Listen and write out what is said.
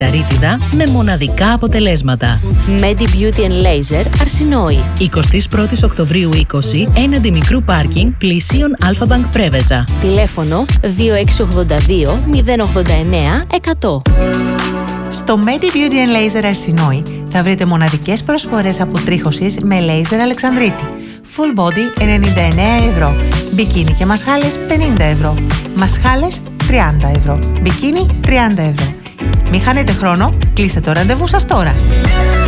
Ρίτιδα με μοναδικά αποτελέσματα. Medi Beauty and Laser Αρσινόη. 21 Οκτωβρίου 20, έναντι μικρού πάρκινγκ πλησίων Αλφα-Μπανκ Πρέβεζα. Τηλέφωνο 2682 089 100. Στο Medi Beauty and Laser Αρσινόη θα βρείτε μοναδικές προσφορές αποτρίχωσης με λέιζερ Αλεξανδρίτη. Full body 99 ευρώ. Μπικίνι και μασχάλες 50 ευρώ. Μασχάλες 30 ευρώ. Μπικίνι 30 ευρώ. Μην χάνετε χρόνο, κλείστε το ραντεβού σας τώρα.